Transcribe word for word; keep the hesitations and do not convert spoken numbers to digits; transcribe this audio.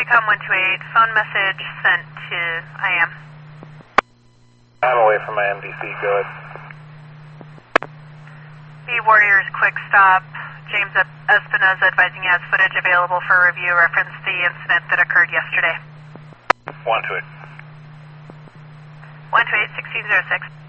T COM one two eight, phone message sent to I M. I'm away from my M D C, go ahead. B Warriors, quick stop. James Espinoza advising he has footage available for review. Reference the incident that occurred yesterday. one two eight. one two eight, sixteen oh six.